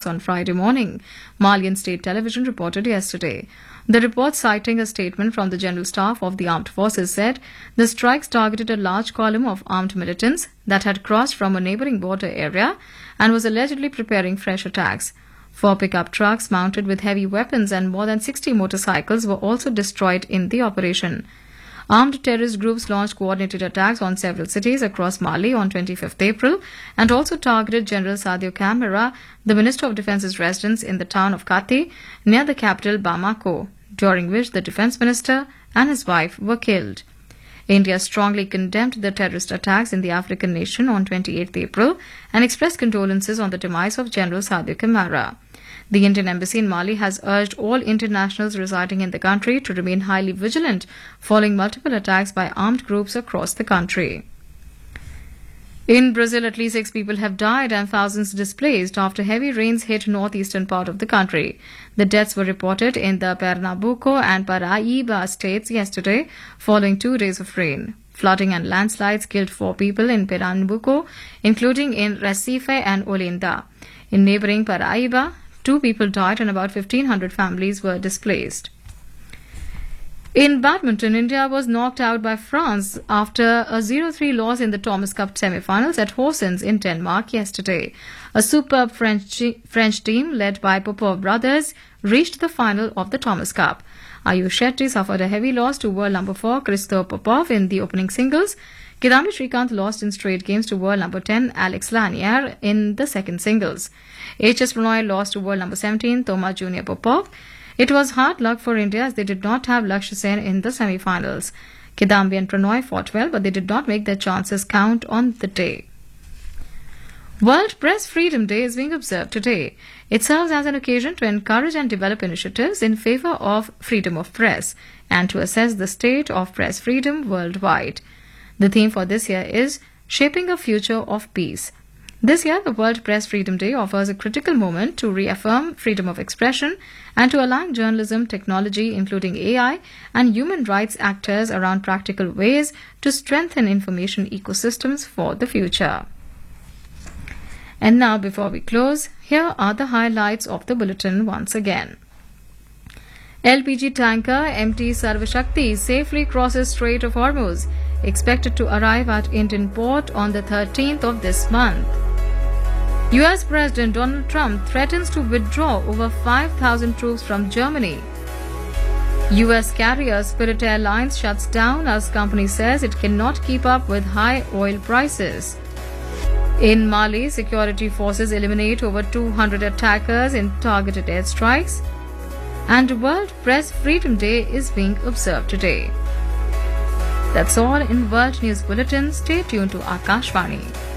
on Friday morning, Malian state television reported yesterday. The report, citing a statement from the General Staff of the Armed Forces, said the strikes targeted a large column of armed militants that had crossed from a neighbouring border area and was allegedly preparing fresh attacks. 4 pickup trucks mounted with heavy weapons and more than 60 motorcycles were also destroyed in the operation. Armed terrorist groups launched coordinated attacks on several cities across Mali on 25th April and also targeted General Sadio Camara, the Minister of Defence's residence in the town of Kati, near the capital Bamako, during which the Defence Minister and his wife were killed. India strongly condemned the terrorist attacks in the African nation on 28th April and expressed condolences on the demise of General Sadio Camara. The Indian Embassy in Mali has urged all internationals residing in the country to remain highly vigilant following multiple attacks by armed groups across the country. In Brazil, at least 6 people have died and thousands displaced after heavy rains hit northeastern part of the country. The deaths were reported in the Pernambuco and Paraíba states yesterday following 2 days of rain. Flooding and landslides killed 4 people in Pernambuco, including in Recife and Olinda. In neighbouring Paraíba, 2 people died and about 1,500 families were displaced. In badminton, India was knocked out by France after a 0-3 loss in the Thomas Cup semi-finals at Horsens in Denmark yesterday. A superb French team led by Popov brothers reached the final of the Thomas Cup. Ayush Shetty suffered a heavy loss to world number 4 Christophe Popov in the opening singles. Kidambi Srikanth lost in straight games to world number 10 Alex Lanier in the second singles. HS Pranoy lost to world number 17 Thomas Junior Popov. It was hard luck for India as they did not have Lakshya Sen in the semi-finals. Kidambi and Pranoy fought well, but they did not make their chances count on the day. World Press Freedom Day is being observed today. It serves as an occasion to encourage and develop initiatives in favour of freedom of press and to assess the state of press freedom worldwide. The theme for this year is Shaping a Future of Peace. This year, the World Press Freedom Day offers a critical moment to reaffirm freedom of expression and to align journalism, technology, including AI, and human rights actors around practical ways to strengthen information ecosystems for the future. And now, before we close, here are the highlights of the bulletin once again. LPG tanker MT Sarvashakti safely crosses Strait of Hormuz, expected to arrive at Indian port on the 13th of this month. US President Donald Trump threatens to withdraw over 5,000 troops from Germany. US carrier Spirit Airlines shuts down as company says it cannot keep up with high oil prices. In Mali, security forces eliminate over 200 attackers in targeted airstrikes. And World Press Freedom Day is being observed today. That's all in World News Bulletin. Stay tuned to Akashvani.